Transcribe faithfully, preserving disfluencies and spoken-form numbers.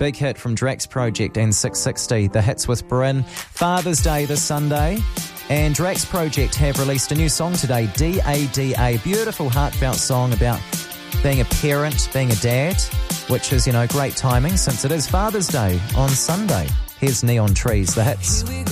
big hit from Drax Project and six sixty, The Hits with Bryn. Father's Day this Sunday, and Drax Project have released a new song today, D A D A. Beautiful, heartfelt song about being a parent, being a dad, which is, you know, great timing since it is Father's Day on Sunday. Here's Neon Trees, The Hits.